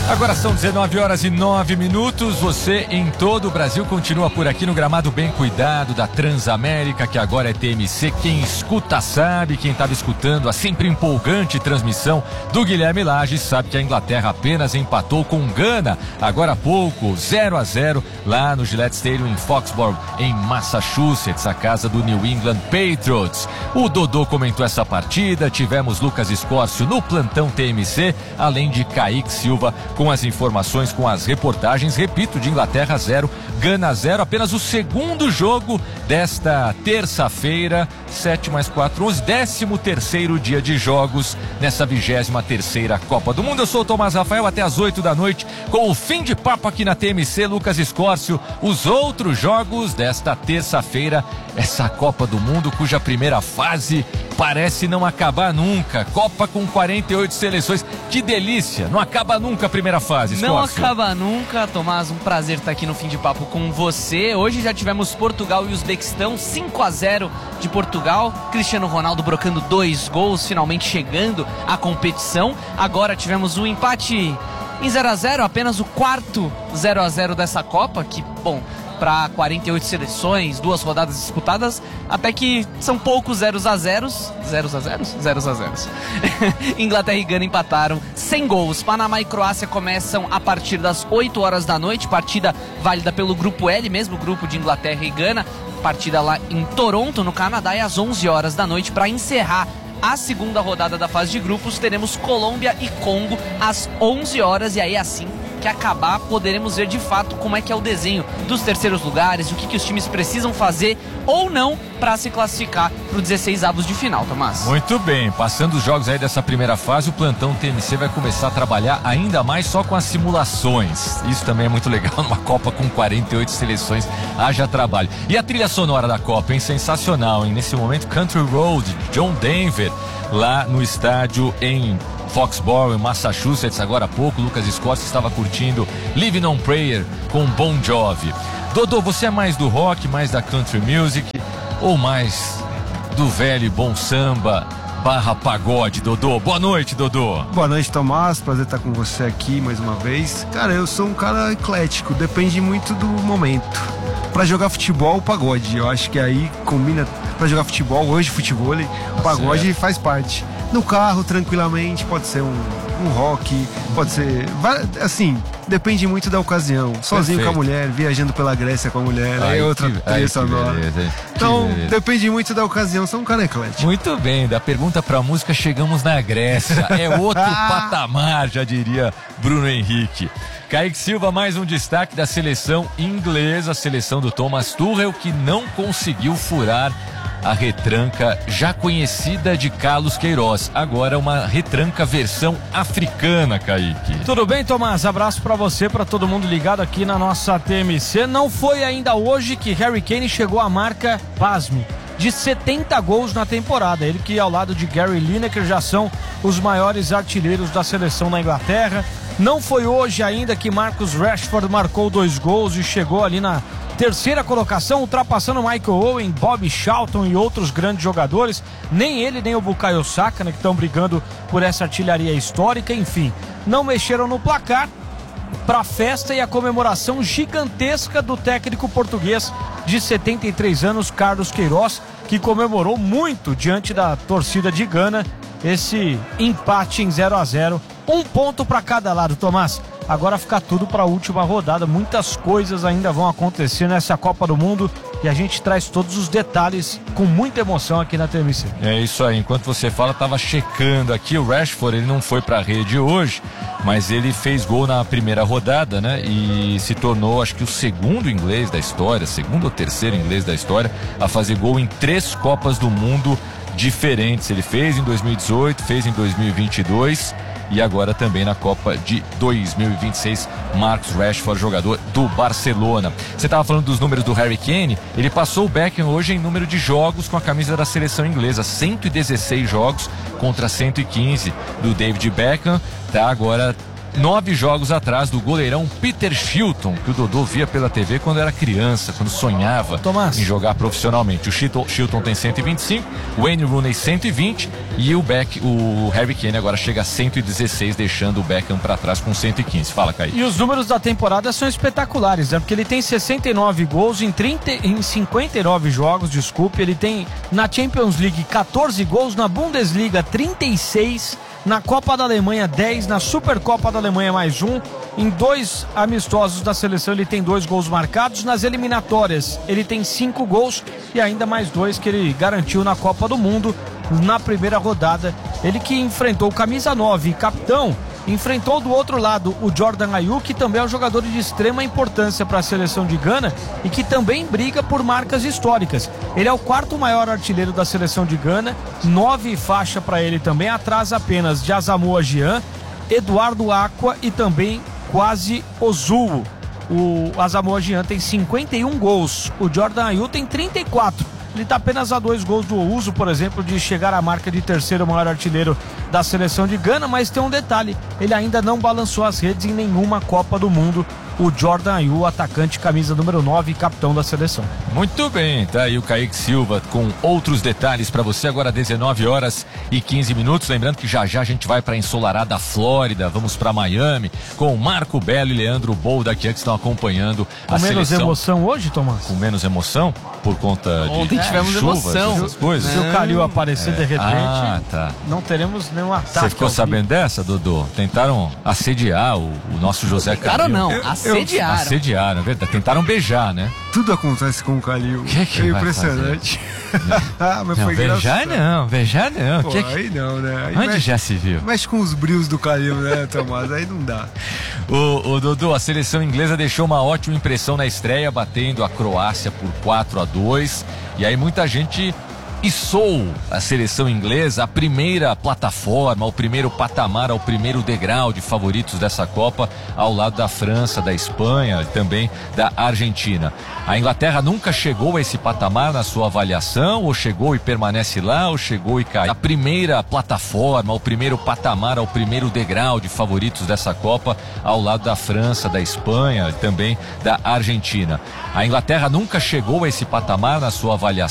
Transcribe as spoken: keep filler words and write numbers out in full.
Agora são dezenove horas e nove minutos. Você em todo o Brasil continua por aqui no gramado bem cuidado da Transamérica, que agora é T M C. Quem escuta sabe, quem estava escutando a sempre empolgante transmissão do Guilherme Lages sabe que a Inglaterra apenas empatou com Gana agora há pouco, zero a zero, lá no Gillette Stadium em Foxborough, em Massachusetts, a casa do New England Patriots. O Dodô comentou essa partida, tivemos Lucas Escórcio no plantão T M C, além de Kaique Silva com as informações, com as reportagens, repito, de Inglaterra zero, Gana zero, apenas o segundo jogo desta terça-feira, sete mais quatro, onze, décimo terceiro dia de jogos nessa vigésima terceira Copa do Mundo. Eu sou o Tomás Rafael, até às oito da noite, com o fim de papo aqui na T M C, Lucas Escórcio, os outros jogos desta terça-feira, essa Copa do Mundo, cuja primeira fase parece não acabar nunca. Copa com quarenta e oito seleções, que delícia, não acaba nunca a primeira fase, Escórcio. Não acaba nunca, Tomás, um prazer estar aqui no Fim de Papo com você. Hoje já tivemos Portugal e Uzbequistão, cinco a zero de Portugal, Cristiano Ronaldo brocando dois gols, finalmente chegando à competição. Agora tivemos um empate em zero a zero, apenas o quarto zero a zero dessa Copa, que, bom, para quarenta e oito seleções, duas rodadas disputadas, até que são poucos zeros a zeros. Zeros a zeros? Zeros a zeros. Inglaterra e Gana empataram sem gols. Panamá e Croácia começam a partir das oito horas da noite, partida válida pelo grupo L, mesmo grupo de Inglaterra e Gana, partida lá em Toronto, no Canadá, e às onze horas da noite, para encerrar a segunda rodada da fase de grupos, teremos Colômbia e Congo às onze horas, e aí assim que acabar, poderemos ver de fato como é que é o desenho dos terceiros lugares, o que, que os times precisam fazer ou não para se classificar para o dezesseis avos de final, Tomás. Muito bem, passando os jogos aí dessa primeira fase, o plantão T M C vai começar a trabalhar ainda mais só com as simulações. Isso também é muito legal, numa Copa com quarenta e oito seleções, haja trabalho. E a trilha sonora da Copa, hein? Sensacional, hein? Nesse momento, Country Road, John Denver, lá no estádio em Foxborough, em Massachusetts, agora há pouco. Lucas Escórcio estava curtindo Living on Prayer com Bon Jovi. Dodô, você é mais do rock, mais da country music ou mais do velho e bom samba barra pagode, Dodô? Boa noite, Dodô. Boa noite, Tomás, prazer estar com você aqui mais uma vez. Cara, eu sou um cara eclético, depende muito do momento. Pra jogar futebol, pagode, eu acho que aí combina. Pra jogar futebol, hoje futebol, o pagode certo. Faz parte. No carro, tranquilamente, pode ser um, um rock, pode ser, assim, depende muito da ocasião. Sozinho Perfeito. Com a mulher, viajando pela Grécia com a mulher, aí é outra trilha sonora. Então, depende muito da ocasião, sou um cara eclético. Muito bem, da pergunta pra música, chegamos na Grécia, é outro patamar, já diria Bruno Henrique. Kaique Silva, mais um destaque da seleção inglesa, a seleção do Thomas Tuchel, que não conseguiu furar a retranca já conhecida de Carlos Queiroz. Agora uma retranca versão africana, Kaique. Tudo bem, Tomás? Abraço pra você, pra todo mundo ligado aqui na nossa T M C. Não foi ainda hoje que Harry Kane chegou à marca, pasme, de setenta gols na temporada. Ele que ao lado de Gary Lineker já são os maiores artilheiros da seleção da Inglaterra. Não foi hoje ainda que Marcus Rashford marcou dois gols e chegou ali na terceira colocação, ultrapassando Michael Owen, Bobby Charlton e outros grandes jogadores. Nem ele, nem o Bukayo Saka, né, que estão brigando por essa artilharia histórica. Enfim, não mexeram no placar para a festa e a comemoração gigantesca do técnico português de setenta e três anos, Carlos Queiroz, que comemorou muito diante da torcida de Gana esse empate em zero a zero. Um ponto para cada lado, Tomás. Agora fica tudo para a última rodada. Muitas coisas ainda vão acontecer nessa Copa do Mundo e a gente traz todos os detalhes com muita emoção aqui na T M C. É isso aí. Enquanto você fala, tava checando aqui. O Rashford, ele não foi para a rede hoje, mas ele fez gol na primeira rodada, né? E se tornou, acho que o segundo inglês da história, segundo ou terceiro inglês da história, a fazer gol em três Copas do Mundo diferentes. Ele fez em dois mil e dezoito, fez em dois mil e vinte e dois e agora também na Copa de dois mil e vinte e seis, Marcus Rashford, jogador do Barcelona. Você estava falando dos números do Harry Kane, ele passou o Beckham hoje em número de jogos com a camisa da seleção inglesa, cento e dezesseis jogos contra cento e quinze do David Beckham, tá agora nove jogos atrás do goleirão Peter Shilton, que o Dodô via pela T V quando era criança, quando sonhava Tomás. em jogar profissionalmente. O Shilton, Shilton tem cento e vinte e cinco, o Wayne Rooney cento e vinte e o Beck, o Harry Kane agora chega a cento e dezesseis, deixando o Beckham para trás com cento e quinze. Fala, Caí. E os números da temporada são espetaculares, né? Porque ele tem sessenta e nove gols em, trinta, em cinquenta e nove jogos, desculpe. Ele tem na Champions League quatorze gols, na Bundesliga trinta e seis, na Copa da Alemanha dez, na Supercopa da Alemanha mais um. Em dois amistosos da seleção ele tem dois gols marcados. Nas eliminatórias ele tem cinco gols e ainda mais dois que ele garantiu na Copa do Mundo na primeira rodada. Ele que enfrentou o camisa nove e capitão, enfrentou do outro lado o Jordan Ayew, que também é um jogador de extrema importância para a seleção de Gana e que também briga por marcas históricas. Ele é o quarto maior artilheiro da seleção de Gana, nove faixa para ele também, atrás apenas de Asamoah Gyan, Eduardo Aqua e também Kwasi Ozuo. O Asamoah Gyan tem cinquenta e um gols, o Jordan Ayew tem trinta e quatro. Ele está apenas a dois gols do Uso, por exemplo, de chegar à marca de terceiro maior artilheiro da seleção de Gana, mas tem um detalhe, ele ainda não balançou as redes em nenhuma Copa do Mundo, o Jordan Ayew, atacante camisa número nove e capitão da seleção. Muito bem, tá aí o Kaique Silva com outros detalhes para você, agora dezenove horas e quinze minutos, lembrando que já já a gente vai para a ensolarada Flórida, vamos para Miami, com Marco Belo e Leandro Bolda que estão acompanhando com a menos seleção. Emoção hoje, Tomás? Com menos emoção? Por conta de Ontem tivemos chuvas, emoção. essas coisas? Se o Calil aparecer É. de repente, Ah, tá. não teremos nenhum ataque. Você ficou ao sabendo dessa, Dodô? Tentaram assediar o, o nosso José Calil. Claro não, Eu- eu- assediaram. Assediaram, é verdade. Tentaram beijar, né? Tudo acontece com o Calil. Que que é vai impressionante. Mas Não, foi beijar engraçado. não, beijar não. Pô, Que que- aí não, né? Aí Onde mexe, já se viu? mexe com os brios do Calil, né, Tomás? Aí não dá. O, o Dodô, a seleção inglesa deixou uma ótima impressão na estreia, batendo a Croácia por quatro a dois. E aí muita gente içou a seleção inglesa, a primeira plataforma, o primeiro patamar, ao primeiro degrau de favoritos dessa Copa, ao lado da França, da Espanha e também da Argentina. A Inglaterra nunca chegou a esse patamar na sua avaliação, ou chegou e permanece lá, ou chegou e cai. A primeira plataforma, o primeiro patamar, ao primeiro degrau de favoritos dessa Copa, ao lado da França, da Espanha e também da Argentina. A Inglaterra nunca chegou a esse patamar na sua avaliação,